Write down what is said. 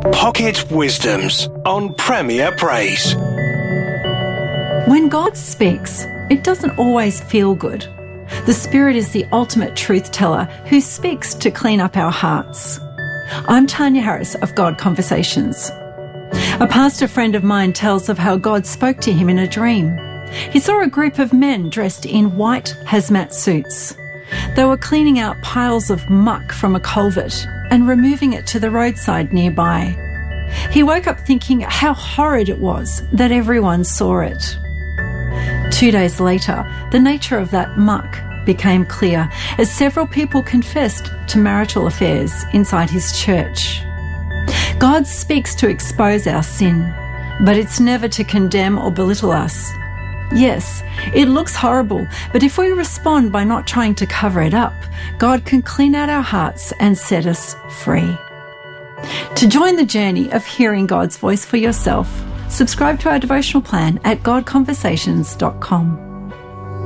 Pocket Wisdoms on Premier Praise. When God speaks, it doesn't always feel good. The Spirit is the ultimate truth teller who speaks to clean up our hearts. I'm Tanya Harris of God Conversations. A pastor friend of mine tells of how God spoke to him in a dream. He saw a group of men dressed in white hazmat suits. They were cleaning out piles of muck from a culvert and removing it to the roadside nearby. He woke up thinking how horrid it was that everyone saw it. 2 days later, the nature of that muck became clear as several people confessed to marital affairs inside his church. God speaks to expose our sin, but it's never to condemn or belittle us. Yes, it looks horrible, but if we respond by not trying to cover it up, God can clean out our hearts and set us free. To join the journey of hearing God's voice for yourself, subscribe to our devotional plan at godconversations.com.